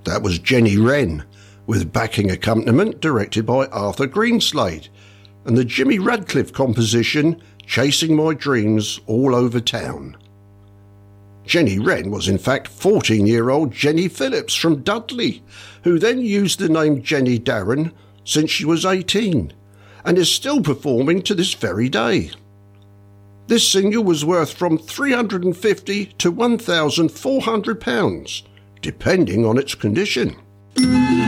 That was Jenny Wren, with backing accompaniment directed by Arthur Greenslade, and the Jimmy Radcliffe composition Chasing My Dreams All Over Town. Jenny Wren was in fact 14-year-old Jenny Phillips from Dudley, who then used the name Jenny Darren since she was 18, and is still performing to this very day. This single was worth from £350 to £1,400, depending on its condition.